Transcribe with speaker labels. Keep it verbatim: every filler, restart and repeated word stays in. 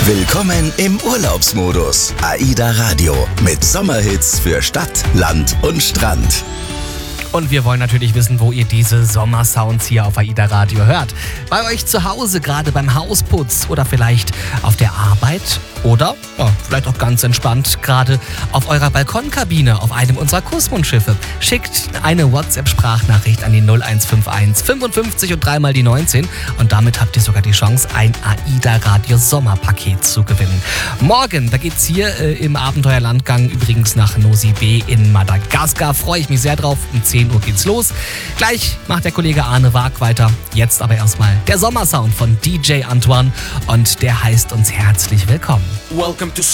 Speaker 1: Willkommen im Urlaubsmodus. AIDA Radio mit Sommerhits für Stadt, Land und Strand.
Speaker 2: Und wir wollen natürlich wissen, wo ihr diese Sommersounds hier auf AIDA Radio hört. Bei euch zu Hause, gerade beim Hausputz oder vielleicht auf der Arbeit oder ja, vielleicht auch ganz entspannt gerade auf eurer Balkonkabine auf einem unserer Kussmundschiffe. Schickt eine WhatsApp-Sprachnachricht an die null eins fünf eins fünfundfünfzig und dreimal die neunzehn und damit habt ihr sogar die Chance, ein AIDA Radio Sommerpaket zu gewinnen. Morgen, da geht's hier äh, im Abenteuerlandgang übrigens nach Nosy Be in Madagaskar. Freue ich mich sehr drauf. Um zehn Uhr geht's los. Gleich macht der Kollege Arne Waag weiter. Jetzt aber erstmal der Sommersound von D J Antoine und der heißt uns herzlich willkommen.
Speaker 3: Welcome to